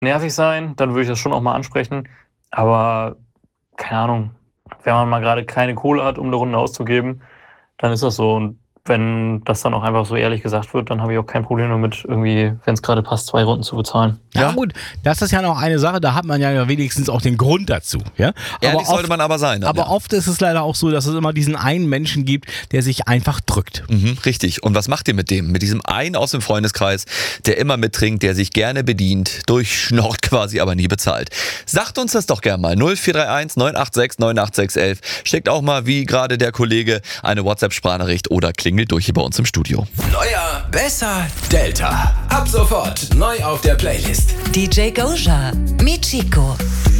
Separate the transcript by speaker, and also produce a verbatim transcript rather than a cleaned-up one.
Speaker 1: nervig sein, dann würde ich das schon auch mal ansprechen. Aber keine Ahnung, wenn man mal gerade keine Kohle hat, um eine Runde auszugeben, dann ist das so. Und wenn das dann auch einfach so ehrlich gesagt wird, dann habe ich auch kein Problem damit, irgendwie, wenn es gerade passt, zwei Runden zu bezahlen.
Speaker 2: Ja,
Speaker 3: Ja.
Speaker 2: gut, das ist ja noch eine Sache, da hat man ja wenigstens auch den Grund dazu. Ja?
Speaker 3: Ehrlich
Speaker 2: aber
Speaker 3: sollte
Speaker 2: oft,
Speaker 3: man aber sein. Dann,
Speaker 2: aber
Speaker 3: ja.
Speaker 2: oft ist es leider auch so, dass es immer diesen einen Menschen gibt, der sich einfach drückt.
Speaker 3: Mhm, richtig. Und was macht ihr mit dem? Mit diesem einen aus dem Freundeskreis, der immer mittrinkt, der sich gerne bedient, durchschnorrt quasi, aber nie bezahlt. Sagt uns das doch gerne mal. null vier drei eins neun acht sechs neun acht sechs eins eins. Schickt auch mal, wie gerade der Kollege, eine WhatsApp-Sprachnachricht oder klingelt durch hier bei uns im Studio.
Speaker 4: Neuer, besser, Delta. Ab sofort neu auf der Playlist.
Speaker 5: D J Goja, Michiko.